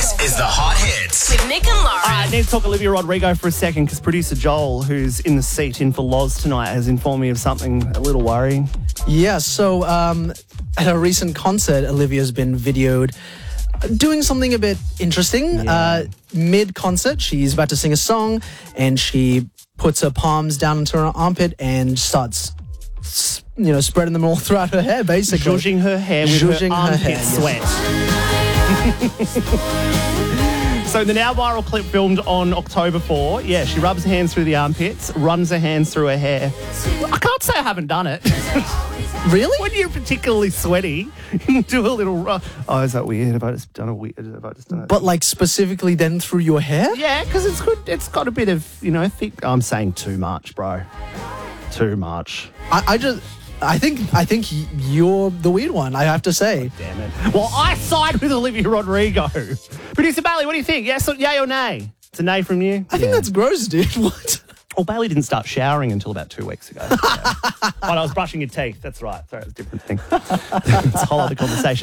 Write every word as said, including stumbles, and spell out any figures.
This is the Hot Hits. With Nick and Lauren. All right, I need to talk Olivia Rodrigo for a second because producer Joel, who's in the seat in for Loz tonight, has informed me of something a little worrying. Yeah, so um, at a recent concert, Olivia's been videoed doing something a bit interesting. Yeah. Uh, mid-concert, she's about to sing a song and she puts her palms down into her armpit and starts, you know, spreading them all throughout her hair, basically. Zhuzhing her hair with Zhuzhing her her armpit hair, sweat. So the now viral clip filmed on October fourth, yeah, she rubs her hands through the armpits, runs her hands through her hair. I can't say I haven't done it. Really? When you're particularly sweaty, you do a little... Ru- oh, is that weird? Have I just done a weird... Have I just done it? But like specifically then through your hair? Yeah, because it's good. It's got a bit of, you know, thick... I'm saying too much, bro. Too much. I, I just... I think I think you're the weird one, I have to say. Damn it. Well, I side with Olivia Rodrigo. Producer Bailey, what do you think? Yes, or, yay or nay? It's a nay from you? I think that's gross, dude. What? Well, Bailey didn't start showering until about two weeks ago. Yeah. But I was brushing your teeth. That's right. Sorry, it was a different thing. It's a whole other conversation.